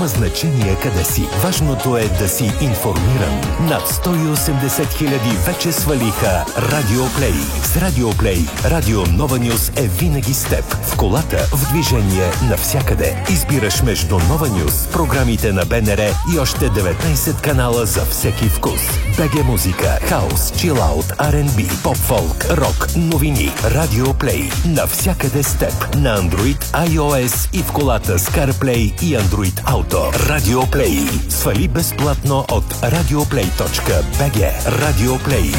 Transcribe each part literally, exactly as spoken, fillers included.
Няма значение къде си. Важното е да си информиран. Над сто и осемдесет хиляди вече свалиха Радио Плей. С Радио Плей, Радио Нова Нюс е винаги с теб. В колата, в движение, навсякъде. Избираш между Нова Нюс, програмите на БНР и още деветнайсет канала за всеки вкус. БГ музика, хаус, чилаут, Ар енд Би, поп-фолк, рок, новини. Радио Плей. Навсякъде с теб. На Android, iOS и в колата с CarPlay и Android Auto. Радио Плей. Свали безплатно от радиоплей точка би джи. Радио Плей.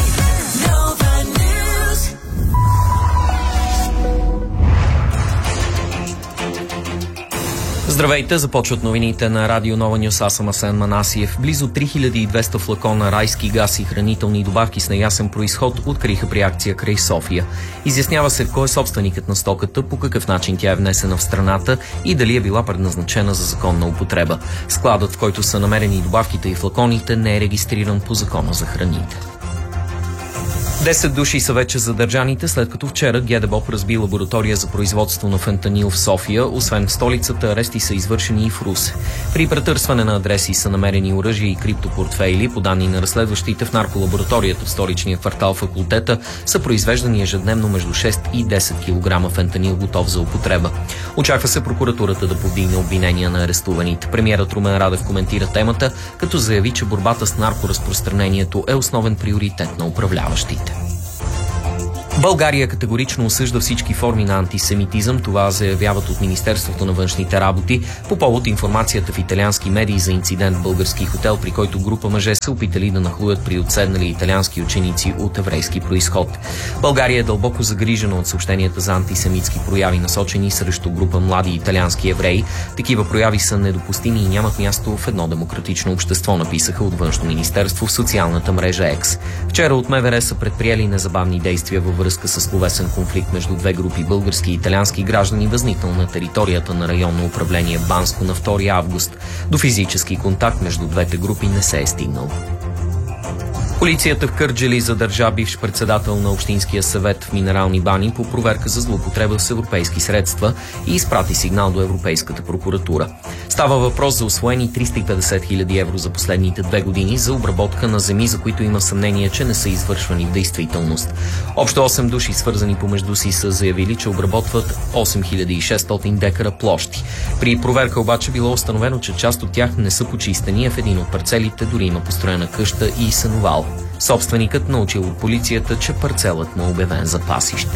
Здравейте, започват новините на Радио Нова Нюс. Аз съм Асен Манасиев. Близо три хиляди и двеста флакона райски газ и хранителни добавки с неясен произход откриха при акция край София. Изяснява се кой е собственикът на стоката, по какъв начин тя е внесена в страната и дали е била предназначена за законна употреба. Складът, в който са намерени добавките и флаконите, не е регистриран по Закона за храните. Десет души са вече задържаните, след като вчера ГДБОП разби лаборатория за производство на фентанил в София. Освен в столицата, арести са извършени и в Русе. При претърсване на адреси са намерени оръжия и криптопортфейли. По данни на разследващите, в нарколабораторията в столичния квартал Факултета са произвеждани ежедневно между шест и десет килограма фентанил, готов за употреба. Очаква се прокуратурата да повдигне обвинения на арестуваните. Премиерът Румен Радев коментира темата, като заяви, че борбата с наркоразпространението е основен приоритет на управляващите. България категорично осъжда всички форми на антисемитизъм. Това заявяват от Министерството на външните работи по повод информацията в италиански медии за инцидент в български хотел, при който група мъже се опитали да нахлуят при отседнали италиански ученици от еврейски произход. България е дълбоко загрижена от съобщенията за антисемитски прояви, насочени срещу група млади италиански евреи. Такива прояви са недопустими и нямат място в едно демократично общество, написаха от Външно министерство в социалната мрежа Екс. Вчера от МВР са предприели незабавни действия във връзка с словесен конфликт между две групи български и италиански граждани, възникнал на територията на районно управление Банско на втори август. До физически контакт между двете групи не се е стигнал. Полицията в Кърджали задържа бивш председател на Общинския съвет в Минерални бани по проверка за злоупотреба с европейски средства и изпрати сигнал до Европейската прокуратура. Става въпрос за усвоени триста и петдесет хиляди евро за последните две години за обработка на земи, за които има съмнение, че не са извършвани в действителност. Общо осем души, свързани помежду си, са заявили, че обработват осем хиляди и шестстотин декара площи. При проверка обаче било установено, че част от тях не са почистени, а в един от парцелите дори има построена къща и сеновал. Собственикът научил от полицията, че парцелът му е обявен за пасище.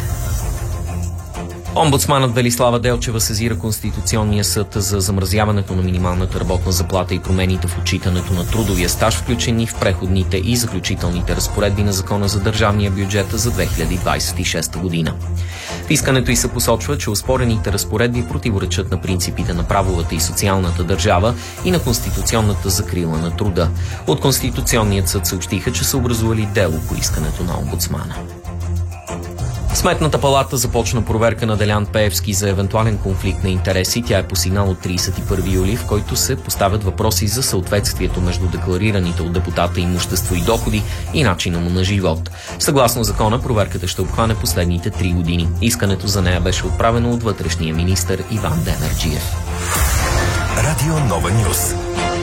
Омбудсманът Велислава Делчева сезира Конституционния съд за замразяването на минималната работна заплата и промените в отчитането на трудовия стаж, включени в преходните и заключителните разпоредби на Закона за държавния бюджет за две хиляди двадесет и шеста година. В искането й се посочва, че оспорените разпоредби противоречат на принципите на правовата и социалната държава и на конституционната закрила на труда. От Конституционният съд съобщиха, че са образували дело по искането на омбудсмана. Сметната палата започна проверка на Делян Пеевски за евентуален конфликт на интереси. Тя е по сигнал от тридесет и първи юли, в който се поставят въпроси за съответствието между декларираните от депутата имущество и доходи и начина му на живот. Съгласно закона, проверката ще обхване последните три години. Искането за нея беше отправено от вътрешния министър Иван Демерджиев. Радио Нова Нюс.